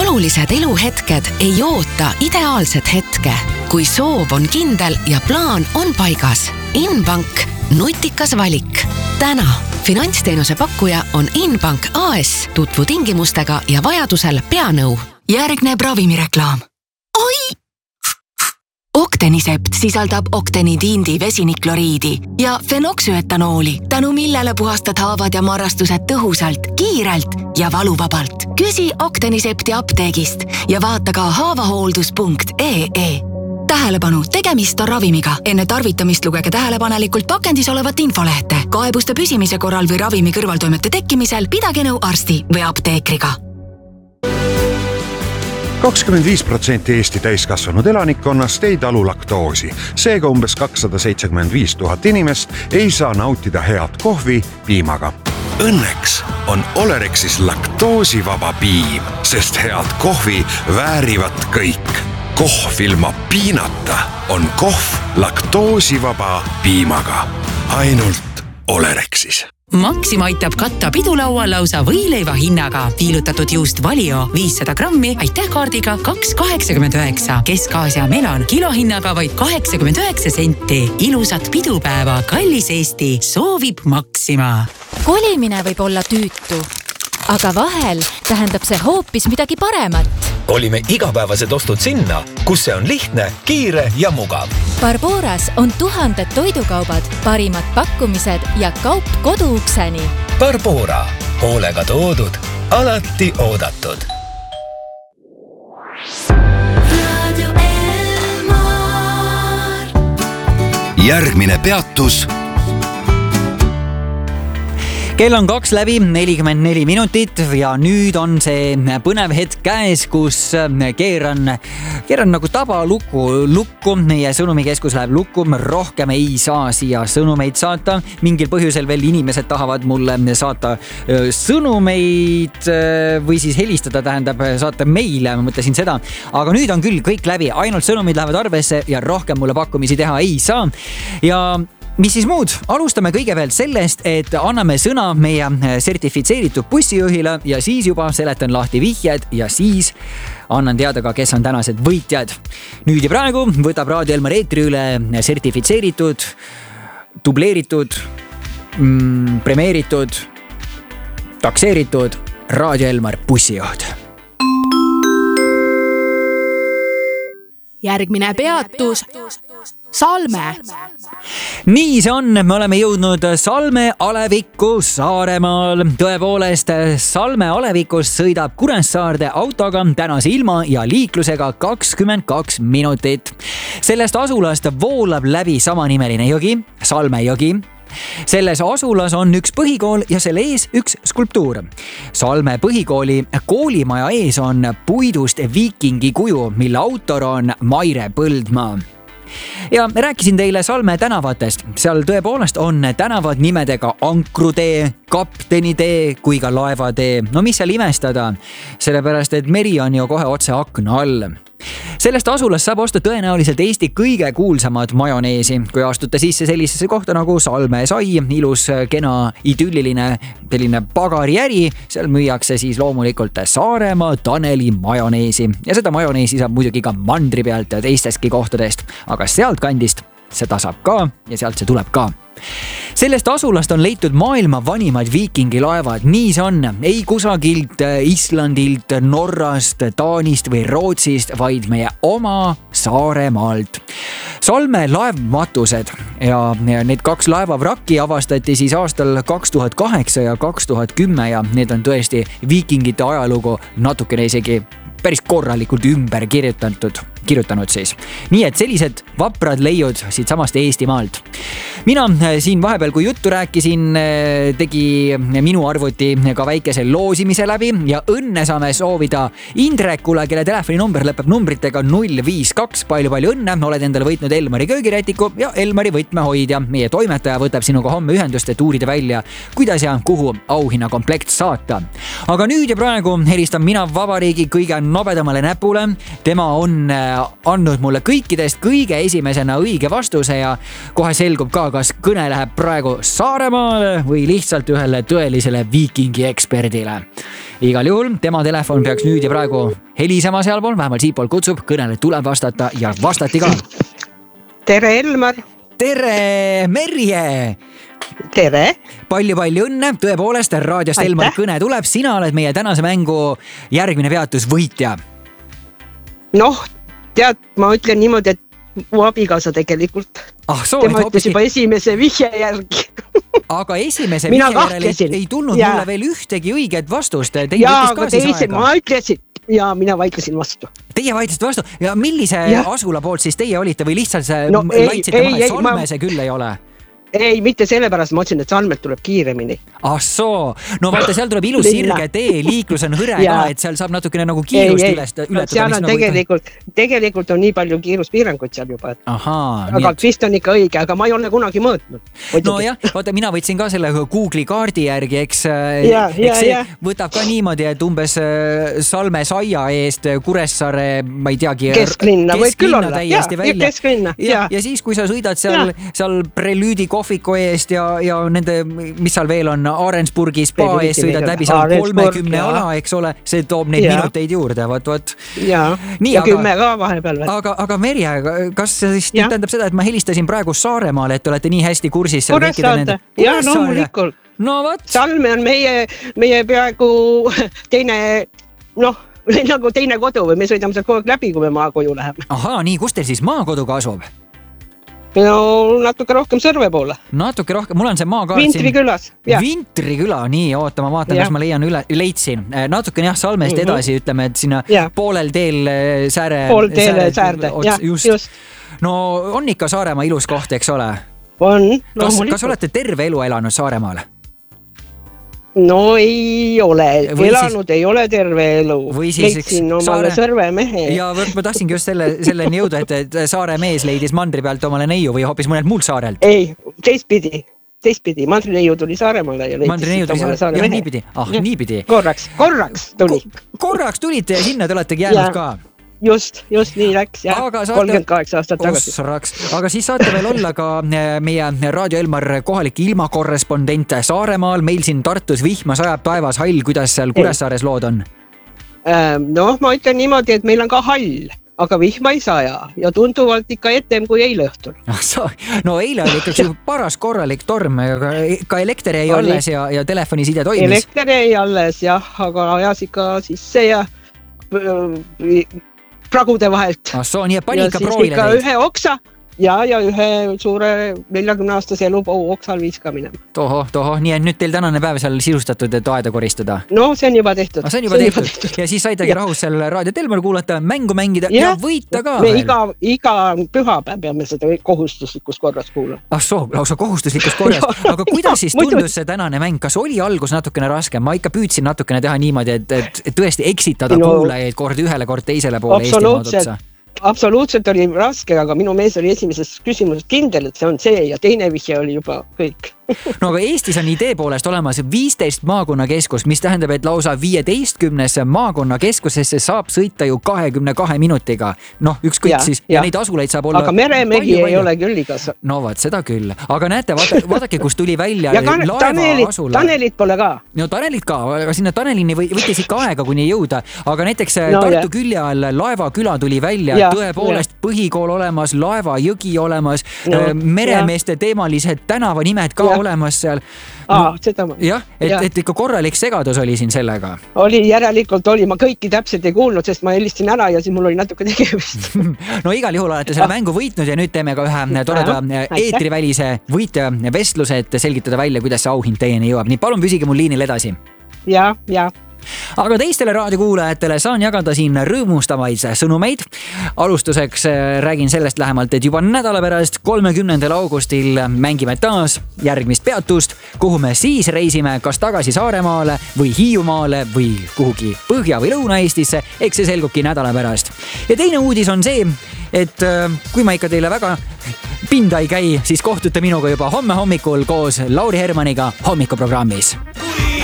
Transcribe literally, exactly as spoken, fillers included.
olulised eluhetked ei oota ideaalset hetke. Kui soov on kindel ja plaan on paigas. Inbank, nutikas valik. Täna finantsteenuse pakkuja on Inbank A S. Tutvu tingimustega ja vajadusel peanõu. Järgneb ravimireklaam. Oi! Octenisept sisaldab oktenidiindi vesinikloriidi ja fenoksüetanooli, tänu millele puhastad haavad ja marrastused tõhusalt, kiirelt ja valuvabalt. Küsi Octenisepti apteegist ja vaata ka haavahooldus punkt ee ee. Tähelepanu, tegemist on ravimiga. Enne tarvitamist lugege tähelepanelikult pakendis olevat infolehte. Kaebuste püsimise korral või ravimi kõrvaltoimete tekkimisel pidage nõu arsti või apteekriga. kakskümmend viis protsenti Eesti täiskasvanud elanikkonnast ei talu laktoosi. Seega umbes kakssada seitsekümmend viis tuhat inimest ei saa nautida head kohvi piimaga. Õnneks on Olerexis laktoosivaba piim, sest head kohvi väärivad kõik. Kohv ilma piinata on kohv laktoosivaba piimaga. Ainult Olerexis. Maxima aitab katta pidulaua lausa võileiva hinnaga. Viilutatud juust Valio viissada grammi, aitäh kaardiga kaks kaheksakümmend üheksa. Kesk-Aasia melon kilohinnaga vaid kaheksakümmend üheksa senti. Ilusat pidupäeva, kallis Eesti, soovib Maxima. Kolimine võib olla tüütu, aga vahel tähendab see hoopis midagi paremat. Kolime igapäevased ostud sinna, kus see on lihtne, kiire ja mugav. Barboras on tuhanded toidukaubad, parimad pakkumised ja kaup koduukseni. Barbora, hoolega toodud, alati oodatud. Järgmine peatus. Kell on kaks läbi nelikümmend neli minutit ja nüüd on see põnev hetk käes, kus keeran, keeran nagu taba lukku, lukku. Meie sõnumikeskus läheb lukku, rohkem ei saa siia sõnumeid saata. Mingil põhjusel veel inimesed tahavad mulle saata sõnumeid või siis helistada, tähendab saata meile, ma mõtlesin seda. Aga nüüd on küll kõik läbi, ainult sõnumid lähevad arvesse ja rohkem mulle pakkumisi teha ei saa. Ja mis siis muud? Alustame kõigepealt sellest, et anname sõna meie sertifitseeritud bussijuhile ja siis juba seletan lahti vihjed ja siis annan teada ka, kes on tänased võitjad. Nüüd ja praegu võtab Raadio Elmar eetri üle sertifitseeritud, dubleeritud, mm, premeeritud, takseeritud Raadio Elmar bussijuht. Järgmine peatus. Salme. Nii see on, me oleme jõudnud Salme alevikku Saaremaal. Tõepoolest, Salme alevikust sõidab Kuressaarde autoga tänase ilma ja liiklusega kakskümmend kaks minutit. Sellest asulast voolab läbi samanimeline jogi, Salme jogi. Selles asulas on üks põhikool ja selle ees üks skulptuur. Salme põhikooli koolimaja ees on puidust viikingi kuju, mille autor on Maire Põldmaa. Ja rääkisin teile Salme tänavatest. Seal tõepoolest on tänavad nimedega Ankrutee, Kaptenitee kui ka Laevatee. No mis seal imestada? Sellepärast, et meri on ju kohe otse akna all. Sellest asulast saab osta tõenäoliselt Eesti kõige kuulsamad majoneesi, kui astute sisse sellisesse kohta nagu Salme sai, ilus, kena, idülliline, selline pagarijäri, seal müüakse siis loomulikult Saaremaa Taneli majoneesi ja seda majoneesi saab muidugi ka mandri pealt ja teistestki kohtadest, aga sealt kandist seda saab ka ja sealt see tuleb ka. Sellest asulast on leitud maailma vanimad viikingilaevad, nii see on, ei kusagilt Islandilt, Norrast, Taanist või Rootsist, vaid meie oma Saaremaalt. Salme laevmatused ja need kaks laevavrakki avastati siis aastal kaks tuhat kaheksa ja kaks tuhat kümme ja need on tõesti viikingite ajalugu natukene isegi päris korralikult ümber kirjutatud, kirjutanud siis. Nii et sellised vaprad leiud siit samast Eestimaalt. Mina siin vahepeal, kui juttu rääkisin, tegi minu arvuti ka väikese loosimise läbi ja õnne saame soovida Indrekule, kelle telefoninumber lõpeb numbritega null viis kaks. Palju-palju õnne, oled endale võitnud Elmari köögirätiku ja Elmari võtmehoidja. Meie toimetaja võtab sinuga homme ühendust, et uurida välja, kuidas ja kuhu auhinna komplekt saata. Aga nüüd ja praegu helistan mina vabariigi kõige nobedamale näpule. Tema on andnud mulle kõikidest kõige esimesena õige vastuse ja kohe selgub ka, kas kõne läheb praegu Saaremaale või lihtsalt ühele tõelisele viikingi eksperdile. igal juhul tema telefon peaks nüüd ja praegu helisema sealpool, vähemalt siitpool kutsub, kõnele tuleb vastata ja vastati ka. Tere, Elmar! Tere, Merje! Tere! Palju-palju õnne, tõepoolest raadiost Aitäh. Elmar kõne tuleb, sina oled meie tänase mängu järgmine peatus võitja. Noh, tead, ma ütlen niimoodi, et mu abikaasa tegelikult. Ah, soo, tema ütles juba esimese vihje järgi. Aga esimese Mina vihje järel ei, ei tulnud ja. mulle veel ühtegi õiget vastust. Teie Jaa, aga teise ma ütlesin ja mina vaidlesin vastu. Teie vaidlesite vastu ja millise ja. asula poolt siis teie olite või lihtsalt see no, laitsite ei, maha, ei, Salme ma... see küll ei ole? Ei, mitte sellepärast ma otsin, et Salmet tuleb kiiremini. Ah soo, no vaata, seal tuleb ilus sirge tee, liiklus on hõre ka, et seal saab natukene nagu kiirust ei, ületada. Seal on nagu tegelikult, tegelikult on nii palju kiiruspiiranguid seal juba. Et... Ahaa, aga et... vist on ikka õige, aga ma ei ole kunagi mõõtnud. No jah, vaata, mina võtsin ka selle Google'i kaardi järgi, eks, ja, eks ja, see ja. võtab ka niimoodi, et umbes Salme saia eest Kuressaare, ma ei teagi, kesklinna võib küll olla. täiesti ja, välja. Kesklinna, ja, ja siis, kui sa sõidad seal, seal Prelüüdi kohviku eest ja, ja nende, mis seal veel on, Arensburgi spa eest sõidad läbi seal kolmekümne ala, eks ole, see toob neid ja. minuteid juurde, vaat, vaat. Ja, Nii, ja aga, kümme ka vahepeal. Aga, aga Merje, kas see siis tähendab seda, et ma helistasin praegu Saaremaale, et olete nii hästi kursis? Kuressaarde, ja loomulikult. No võt. Salme on meie, meie peaaegu teine, noh, nagu teine kodu või me sõidame seal kogu aeg läbi, kui me maakoju läheme. Ahaa, nii, kus teil siis maakodu ka asub? No natuke rohkem Sõrve poole. Natuke rohkem, mul on see maakaart Vintri külas. Vintri küla, nii, oota, ma vaatan, ja. kas ma leian üle, leidsin. Natukene jah, Salmest mm-hmm. edasi, ütleme, et sinna ja. poolel teel sääre. Pool teele säärde, jah, just. just. No on ikka Saaremaa ilus koht, eks ole? On, loomulikult. Kas, kas olete terve elu elanud Saaremaal? No ei ole, või elanud siis, ei ole terve elu. Leidsin omale saare... Sõrve mehe. Ja ma tahtsingi just selle, selleni jõuda, et, et saare mees leidis mandri pealt omale neiu või hoopis mõnelt muult saarelt. Ei, teistpidi, teistpidi. Mandri neiu tuli Saaremaale ja leidis mandri neiu tuli saare, saare mehe. Niipidi, ah, ja. niipidi. Korraks, korraks tuli. Ko- korraks tulite ja sinna te oletegi jäänud ja. ka. Just, just nii läks ja saate... kolmkümmend kaheksa aastat tagasi. Osraks. Aga siis saate veel olla ka meie Raadio Elmar kohalik ilmakorrespondent Saaremaal. Meil siin Tartus vihma sajab taevas hall, kuidas seal Kuressaares lood on? Noh, ma ütlen niimoodi, et meil on ka hall, aga vihma ei saja ja tunduvalt ikka etem kui eile õhtul. No eile oli ikka paras korralik torm, ka elekter ei alles ja, ja telefoniside toimis. Elekter ei alles jah, aga ajas ikka sisse ja pragude vahelt. Ah, soo, nii et pani ikka proovile teid. Ja siis ikka ühe oksa ja, ja ühe suure neljakümne aastase elupuu oksal viiskamine. Toho, toho, nii et nüüd teil tänane päev seal sisustatud, et aeda koristada? No see on juba tehtud. Ah, see on juba, see tehtud. juba tehtud. Ja siis saitegi ja. rahus seal Raadio Elmar kuulata, mängu mängida ja, ja võita ka. Me iga, iga pühapäev peame seda kohustuslikus korras kuulama. Ah soo, lausa kohustuslikus korras. Aga kuidas siis tundus see tänane mäng? Kas oli algus natukene raske? Ma ikka püüdsin natukene teha niimoodi, et, et, et tõesti eksitada no, kuulajaid kord ühele, kord teisele poole Eesti maadutsa. Absoluutselt oli raske, aga minu mees oli esimeses küsimuses kindel, et see on see ja teine vihje oli juba kõik. No aga Eestis on idee poolest olemas viisteist maakonnakeskus, mis tähendab, et lausa viieteistkümnes maakonnakeskusesse saab sõita ju kahekümne kahe minutiga. Noh, ükskõik ja, siis ja. ja neid asulaid saab olla. Aga meremehi ei ole küll igas. No vaat, seda küll. Aga näete, vaata, vaadake, kus tuli välja ja ka, laeva tanelit, asula. Tanelit pole ka. No tanelit ka, aga sinna Tanelini võttis ikka aega, kuni jõuda. Aga näiteks no, Tartu jah. külje all Laeva küla tuli välja, ja, tõepoolest ja. põhikool olemas, Laeva jõgi olemas, no, meremeeste ja. teemalised tänavanimed ka ja. olemas seal. Aa, seda ma. Jah, et, ja. et ikka korralik segadus oli siin sellega. Oli, järelikult oli, ma kõiki täpselt ei kuulnud, sest ma helistasin ära ja siis mul oli natuke tegevist. No igal juhul olete selle mängu võitnud ja nüüd teeme ka ühe toreda eetrivälise võitja vestluse, et selgitada välja, kuidas see auhind teieni jõuab. Nii palun püsige mul liinil edasi. Ja, ja. Aga teistele raadiokuulajatele saan jagada siin rõõmustavaid sõnumeid. Alustuseks räägin sellest lähemalt, et juba nädala pärast kolmekümnendal augustil mängime taas järgmist peatust, kuhu me siis reisime kas tagasi Saaremaale või Hiiumaale või kuhugi Põhja- või Lõuna-Eestisse, eks see selgubki nädala pärast. Ja teine uudis on see, et kui ma ikka teile väga pinda ei käi, siis kohtute minuga juba homme hommikul koos Lauri Hermaniga hommikuprogrammis.